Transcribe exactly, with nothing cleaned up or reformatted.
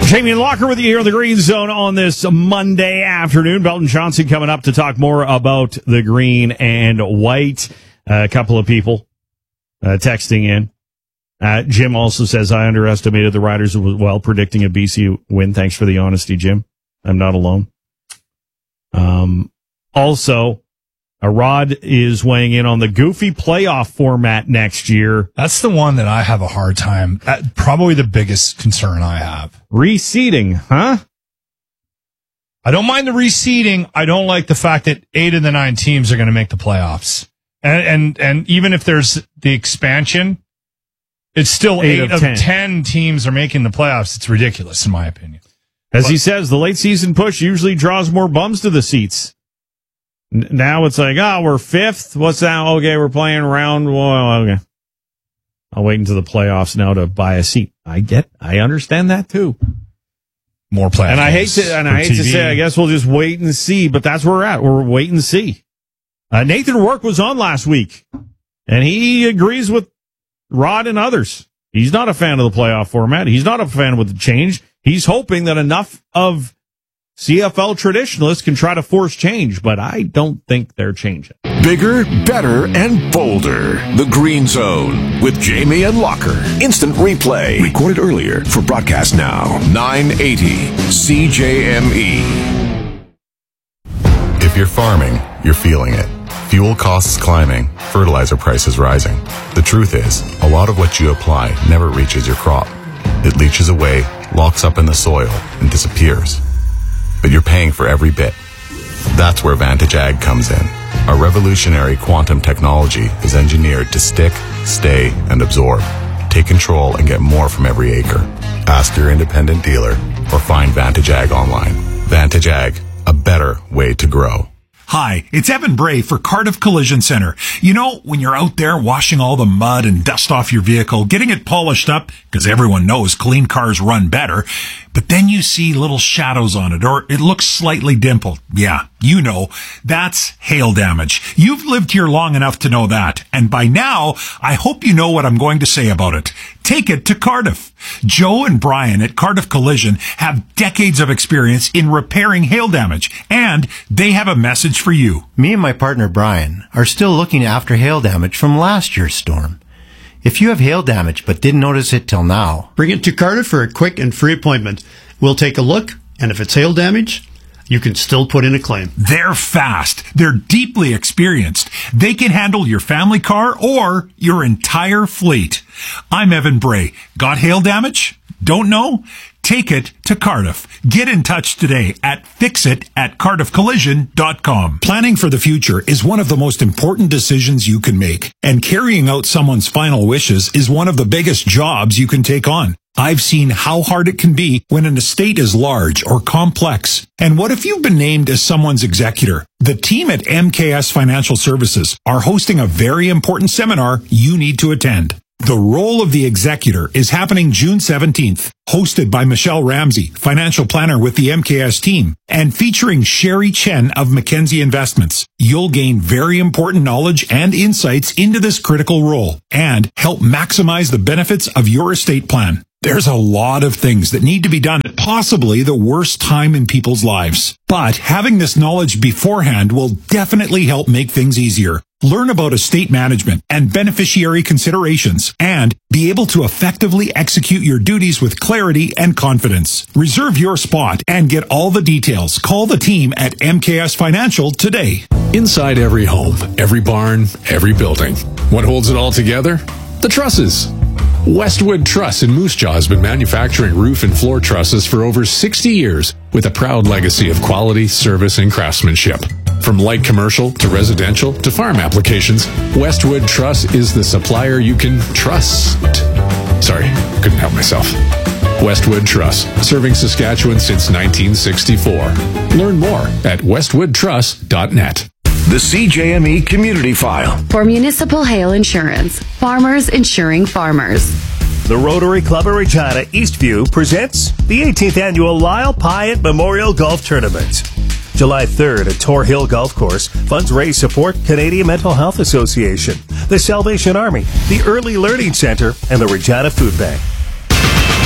Jamie and Locker with you here in the Green Zone on this Monday afternoon. Belton Johnson coming up to talk more about the green and white. Uh, a couple of people uh, texting in. Uh, Jim also says, I underestimated the Riders as well, predicting a B C win. Thanks for the honesty, Jim. I'm not alone. Um, also, uh, Rod is weighing in on the goofy playoff format next year. That's the one that I have a hard time. That, probably the biggest concern I have. Reseeding, huh? I don't mind the reseeding. I don't like the fact that eight of the nine teams are going to make the playoffs. And, and, and even if there's the expansion, it's still eight, eight of, of ten teams are making the playoffs. It's ridiculous, in my opinion. As but, he says, the late season push usually draws more bums to the seats. N- now it's like, oh, we're fifth. What's that? Okay, we're playing round. Well, okay. I'll wait until the playoffs now to buy a seat. I get, I understand that too. More playoffs. And I hate to, and I hate T V. to say, I guess we'll just wait and see, but that's where we're at. We're wait and see. Uh, Nathan Rourke was on last week, and he agrees with Rod and others. He's not a fan of the playoff format. He's not a fan with the change. He's hoping that enough of C F L traditionalists can try to force change, but I don't think they're changing. Bigger, better, and bolder. The Green Zone with Jamie and Locker. Instant replay. Recorded earlier for broadcast now. nine eighty C J M E. If you're farming, you're feeling it. Fuel costs climbing, fertilizer prices rising. The truth is, a lot of what you apply never reaches your crop. It leaches away, locks up in the soil, and disappears. But you're paying for every bit. That's where Vantage Ag comes in. Our revolutionary quantum technology is engineered to stick, stay, and absorb. Take control and get more from every acre. Ask your independent dealer or find Vantage Ag online. Vantage Ag, a better way to grow. Hi, it's Evan Bray for Cardiff Collision Center. You know, when you're out there washing all the mud and dust off your vehicle, getting it polished up, because everyone knows clean cars run better, but then you see little shadows on it, or it looks slightly dimpled. Yeah, you know, that's hail damage. You've lived here long enough to know that, and by now, I hope you know what I'm going to say about it. Take it to Cardiff. Joe and Brian at Cardiff Collision have decades of experience in repairing hail damage, and they have a message for you. Me and my partner Brian are still looking after hail damage from last year's storm. If you have hail damage but didn't notice it till now, bring it to Cardiff for a quick and free appointment. We'll take a look, and if it's hail damage, you can still put in a claim. They're fast. They're deeply experienced. They can handle your family car or your entire fleet. I'm Evan Bray. Got hail damage? Don't know? Take it to Cardiff. Get in touch today at fixit at cardiff collision dot com. Planning for the future is one of the most important decisions you can make, and carrying out someone's final wishes is one of the biggest jobs you can take on. I've seen how hard it can be when an estate is large or complex. And what if you've been named as someone's executor? The team at M K S Financial Services are hosting a very important seminar you need to attend. The Role of the Executor is happening June seventeenth, hosted by Michelle Ramsey, financial planner with the M K S team, and featuring Sherry Chen of Mackenzie Investments. You'll gain very important knowledge and insights into this critical role and help maximize the benefits of your estate plan. There's a lot of things that need to be done at possibly the worst time in people's lives. But having this knowledge beforehand will definitely help make things easier. Learn about estate management and beneficiary considerations and be able to effectively execute your duties with clarity and confidence. Reserve your spot and get all the details. Call the team at M K S Financial today. Inside every home, every barn, every building. What holds it all together? The trusses. Westwood Truss in Moose Jaw has been manufacturing roof and floor trusses for over sixty years with a proud legacy of quality, service, and craftsmanship. From light commercial to residential to farm applications, Westwood Truss is the supplier you can trust. Sorry, couldn't help myself. Westwood Truss, serving Saskatchewan since nineteen sixty-four. Learn more at westwood truss dot net. The C J M E Community File. For municipal hail insurance, farmers insuring farmers. The Rotary Club of Regina Eastview presents the eighteenth Annual Lyle Pyatt Memorial Golf Tournament. July third at Tor Hill Golf Course. Funds raise support Canadian Mental Health Association, the Salvation Army, the Early Learning Center, and the Regina Food Bank.